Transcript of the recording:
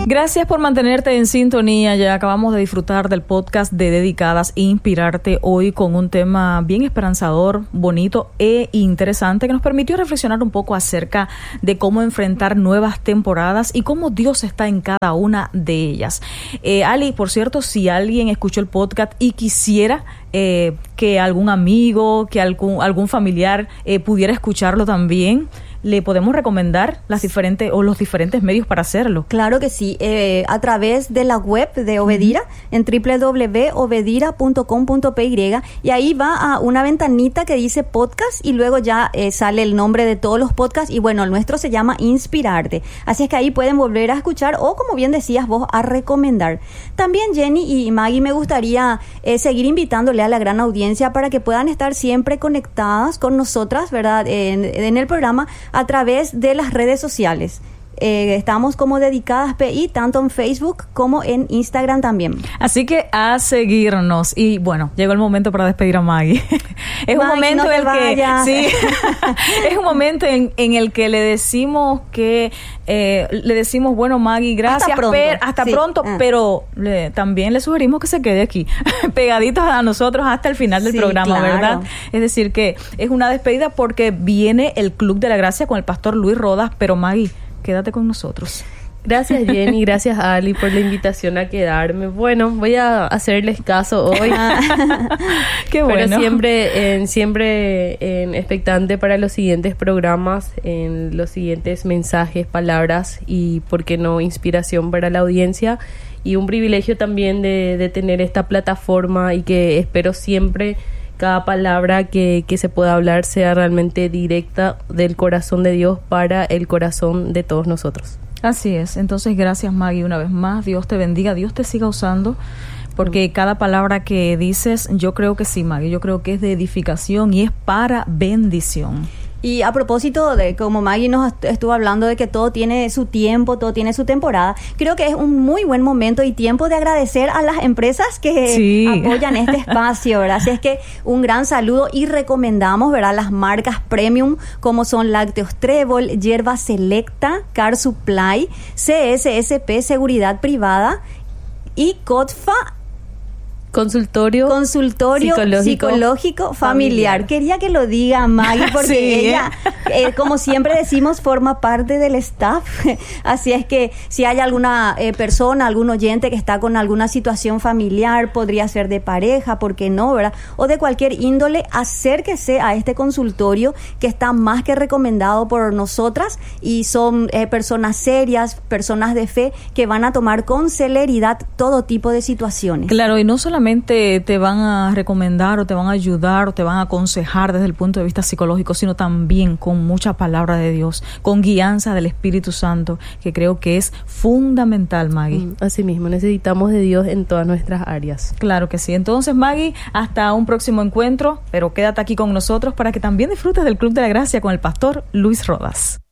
Gracias por mantenerte en sintonía. Ya acabamos de disfrutar del podcast de Dedicadas Inspirarte, hoy con un tema bien esperanzador, bonito e interesante que nos permitió reflexionar un poco acerca de cómo enfrentar nuevas temporadas y cómo Dios está en cada una de ellas. Ali, por cierto, si alguien escuchó el podcast y quisiera que algún amigo, que algún familiar pudiera escucharlo también, ¿le podemos recomendar los diferentes medios para hacerlo? Claro que sí, a través de la web de Obedira, en www.obedira.com.py, y ahí va a una ventanita que dice podcast y luego ya sale el nombre de todos los podcasts, y bueno, el nuestro se llama Inspirarte, así es que ahí pueden volver a escuchar o, como bien decías vos, a recomendar. También Jenny y Maggie, me gustaría seguir invitándole a la gran audiencia para que puedan estar siempre conectadas con nosotras, ¿verdad?, en el programa, a través de las redes sociales. Estamos como Dedicadas PI, tanto en Facebook como en Instagram también. Así que a seguirnos. Y bueno, llegó el momento para despedir a Maggie. Es un momento en el que sí, es un momento en el que le decimos bueno, Maggie, gracias, hasta pronto, pero también le sugerimos que se quede aquí, pegaditos a nosotros hasta el final del programa, claro, ¿verdad? Es decir, que es una despedida porque viene el Club de la Gracia con el pastor Luis Rodas, pero Maggie, quédate con nosotros. Gracias, Jenny, gracias, Ali, por la invitación a quedarme. Bueno, voy a hacerles caso hoy. Qué bueno. Pero siempre expectante para los siguientes programas, en los siguientes mensajes, palabras y, ¿por qué no, inspiración para la audiencia? Y un privilegio también de tener esta plataforma, y que espero siempre cada palabra que se pueda hablar sea realmente directa del corazón de Dios para el corazón de todos nosotros. Así es. Entonces, gracias, Maggie, una vez más. Dios te bendiga, Dios te siga usando, porque cada palabra que dices, yo creo que sí, Maggie, yo creo que es de edificación y es para bendición. Y a propósito de, como Maggie nos estuvo hablando de que todo tiene su tiempo, todo tiene su temporada, creo que es un muy buen momento y tiempo de agradecer a las empresas que apoyan este espacio, ¿verdad? Así es que un gran saludo, y recomendamos, ¿verdad?, las marcas premium como son Lácteos Trébol, Hierba Selecta, Car Supply, CSSP Seguridad Privada y COTFA Consultorio psicológico familiar. Quería que lo diga Maggie, porque ella, como siempre decimos, forma parte del staff. Así es que si hay alguna persona, algún oyente que está con alguna situación familiar, podría ser de pareja, ¿por qué no, verdad?, o de cualquier índole, acérquese a este consultorio que está más que recomendado por nosotras, y son personas serias, personas de fe, que van a tomar con celeridad todo tipo de situaciones. Claro, y no solamente te van a recomendar o te van a ayudar o te van a aconsejar desde el punto de vista psicológico, sino también con mucha palabra de Dios, con guianza del Espíritu Santo, que creo que es fundamental, Maggie. Así mismo, necesitamos de Dios en todas nuestras áreas. Claro que sí. Entonces, Maggie, hasta un próximo encuentro, pero quédate aquí con nosotros para que también disfrutes del Club de la Gracia con el pastor Luis Rodas.